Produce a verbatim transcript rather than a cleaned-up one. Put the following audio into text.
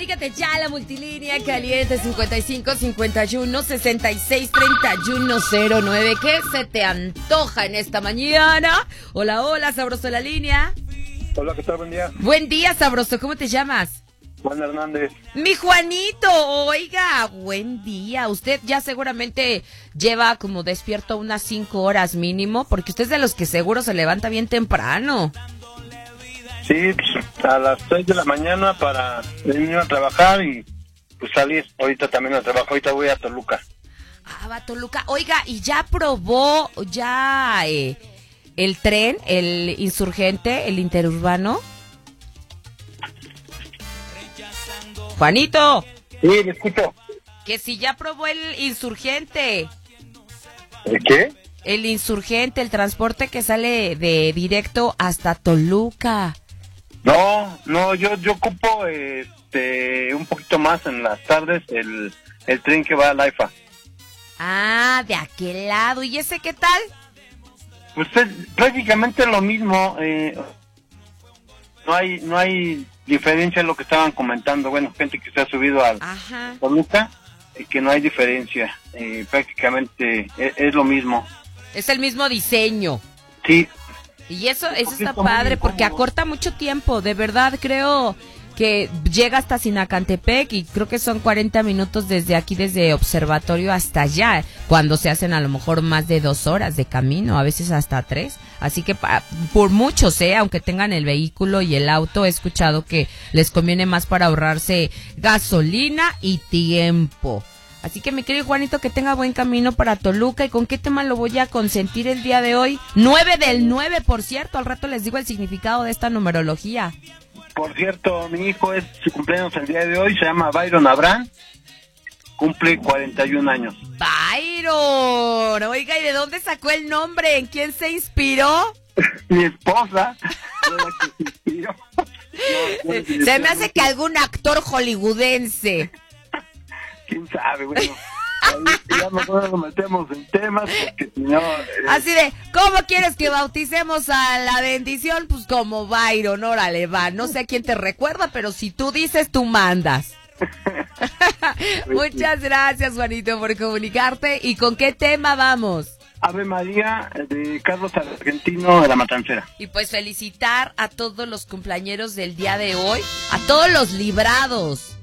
Comunícate ya a la multilínea caliente cincuenta y cinco, cincuenta y uno, sesenta y seis, treinta y uno, cero nueve. ¿Qué se te antoja en esta mañana? Hola, hola, sabroso la línea. Hola, ¿qué tal? Buen día. Buen día, sabroso. ¿Cómo te llamas? Juan Hernández. Mi Juanito, oiga, buen día. Usted ya seguramente lleva como despierto unas cinco horas mínimo, porque usted es de los que seguro se levanta bien temprano. Sí, pues, a las seis de la mañana para venir a trabajar y pues salir. Ahorita también a trabajo, ahorita voy a Toluca. Ah, va a Toluca. Oiga, ¿y ya probó ya eh, el tren, el insurgente, el interurbano? Juanito. Sí, me escucho. Que si ya probó el insurgente. ¿El qué? El insurgente, el transporte que sale de directo hasta Toluca. No, no, yo yo ocupo este un poquito más en las tardes el, el tren que va a la I F A. Ah, de aquel lado. ¿Y ese qué tal? Pues es prácticamente lo mismo. Eh, no hay no hay diferencia en lo que estaban comentando. Bueno, gente que se ha subido al Ajá. Toluca, y que no hay diferencia. Eh, prácticamente es, es lo mismo. Es el mismo diseño. Sí. Y eso, eso está Muy padre porque incómodo. acorta mucho tiempo. De verdad creo que llega hasta Sinacantepec y creo que son cuarenta minutos desde aquí, desde Observatorio hasta allá, cuando se hacen a lo mejor más de dos horas de camino, a veces hasta tres. Así que pa, por muchos, ¿eh? Aunque tengan el vehículo y el auto, he escuchado que les conviene más para ahorrarse gasolina y tiempo. Así que mi querido Juanito, que tenga buen camino para Toluca. ¿Y con qué tema lo voy a consentir el día de hoy? nueve del nueve, por cierto. Al rato les digo el significado de esta numerología. Por cierto, mi hijo es su cumpleaños el día de hoy, se llama Byron Abraham, cumple cuarenta y un años. Byron, oiga, ¿y de dónde sacó el nombre? ¿En quién se inspiró? Mi esposa fue la que se inspiró. No, no, Se me hace que algún actor hollywoodense. ¿Quién sabe? Bueno, ahí ya mejor nos metemos en temas, porque si no... eh, Así de, ¿cómo quieres que bauticemos a la bendición? Pues como Byron, órale, va. No sé a quién te recuerda, pero si tú dices, tú mandas. Muchas gracias, Juanito, por comunicarte. ¿Y con qué tema vamos? Ave María de Carlos Argentino de la Matancera. Y pues felicitar a todos los cumpleañeros del día de hoy, a todos los librados.